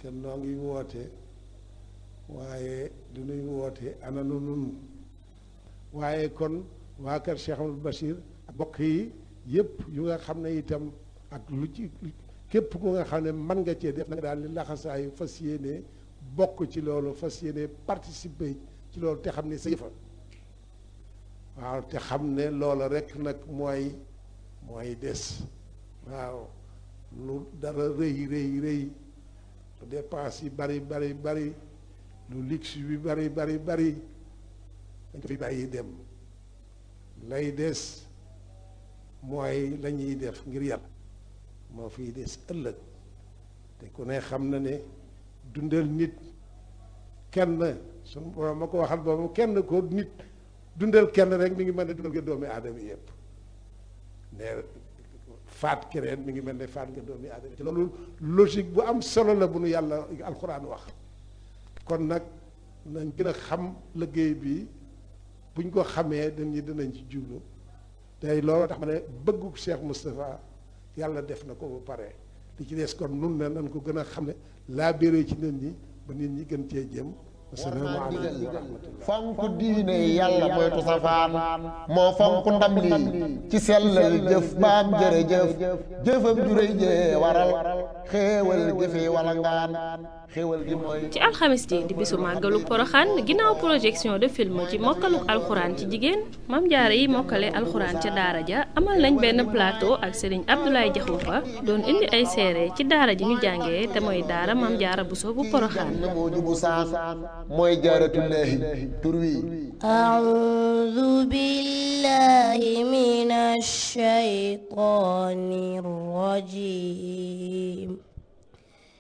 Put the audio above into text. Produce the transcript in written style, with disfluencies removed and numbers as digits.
te noo ngi woote waaye du nuy woote ana nu nun waaye kon waa kër Cheikh Amadou Bachir ak bokk yi yëpp yu nga xam ne itam ak lu ci képp ku nga xam ne mën nga cee def na nga daal di laxasaayu fas yéene bokk ci loolu fas yéene participer ci loolu te xam ne sa yëfa waaw te xam ne loola rek nag mooy des waaw lu dara rëy lu dépense yi bari lu luxe bi bari dañ ko fi bàyyi dem lay des mooy la ñuy def ngir yàlla moo fiy des ëllëg te ku ne xam na ne dundal nit kenn suñu borom ma ko waxal boobu kenn ko nit dundal kenn rek mi ngi mel ne dundal nga doomi aadama yëpp ne faat keneen mi ngi mel ne faat nga doomi aadama te loolu logique bu am solo la bu nu yàlla alxuraan wax kon nag nañ gën a xam liggéey bi buñ ko xamee dinañ ci jublu tey loolu tax ma ne bëggu Cheikh Moustapha yàlla def na ko ba pare li ci des kon nun ne nañ ko gën a xam ne laa béré ci nit ñi ba nit ñi gën cee jëm. asalaamaaleykum wa rahmatullah. fonk diine yàlla moytu safaan moo fonk ndam lii ci sellal jëf baam jërëjëf jëfam juréy jee waral xéewal jëfee wala ngaan xéewal gi mooy ci alxamis ji di bisu màggalu poroxaan ginnaaw projection de film ci mokkaluk alxuraan ci jigéen mam jaara yi mokkale alxuraan ca daara ja amal nañ benn plateau ak sëriñ Abdoulaye Jaxumpa doon indi ay seere ci daara ji ñu jàngee te mooy daara mam jaara Buso bu poroxaan moo jubu saan mooy jaaratullaahi tur wi a'uuzu billaahi minash shaytaanir rajiim